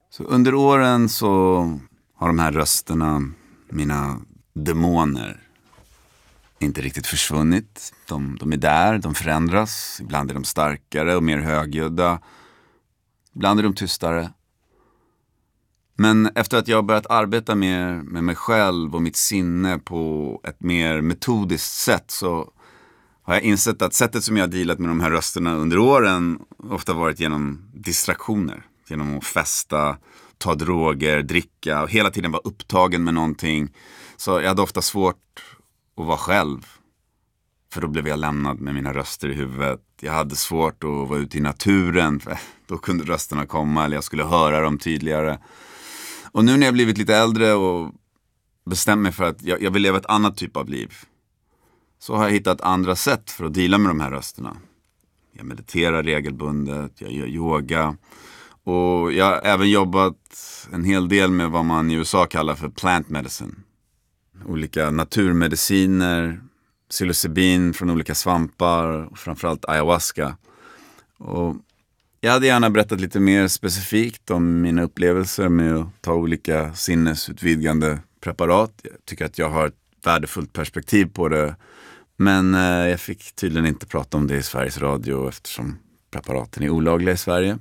Så under åren så har de här rösterna, mina demoner, inte riktigt försvunnit. De är där, de förändras. Ibland är de starkare och mer högljudda. Ibland är de tystare. Men efter att jag börjat arbeta mer med mig själv och mitt sinne på ett mer metodiskt sätt, så har jag insett att sättet som jag har dealat med de här rösterna under åren ofta varit genom distraktioner. Genom att festa, ta droger, dricka och hela tiden vara upptagen med någonting. Så jag hade ofta svårt att vara själv. För då blev jag lämnad med mina röster i huvudet. Jag hade svårt att vara ute i naturen. För då kunde rösterna komma eller jag skulle höra dem tydligare. Och nu när jag blivit lite äldre och bestämt mig för att jag vill leva ett annat typ av liv, så har jag hittat andra sätt för att deala med de här rösterna. Jag mediterar regelbundet, jag gör yoga. Och jag har även jobbat en hel del med vad man i USA kallar för plant medicine. Olika naturmediciner, psilocybin från olika svampar och framförallt ayahuasca. Och jag hade gärna berättat lite mer specifikt om mina upplevelser med att ta olika sinnesutvidgande preparat. Jag tycker att jag har ett värdefullt perspektiv på det. Men jag fick tydligen inte prata om det i Sveriges Radio eftersom preparaten är olagliga i Sverige.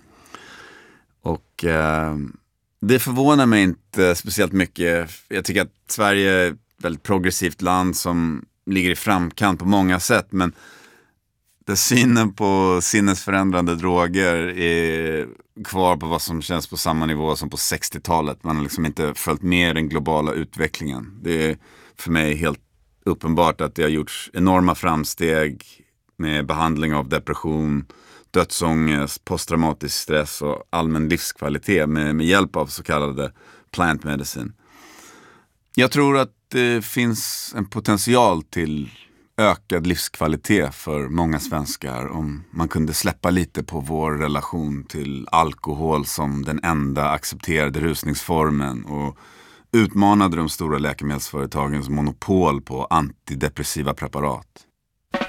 Och det förvånar mig inte speciellt mycket. Jag tycker att Sverige är ett väldigt progressivt land som ligger i framkant på många sätt. Men det synen på sinnesförändrande droger är kvar på vad som känns på samma nivå som på 60-talet. Man har liksom inte följt med den globala utvecklingen. Det är för mig helt uppenbart att det har gjorts enorma framsteg med behandling av depression, dödsångest, posttraumatisk stress och allmän livskvalitet med hjälp av så kallade plant medicine. Jag tror att det finns en potential till ökad livskvalitet för många svenskar om man kunde släppa lite på vår relation till alkohol som den enda accepterade rusningsformen och utmanade de stora läkemedelsföretagens monopol på antidepressiva preparat.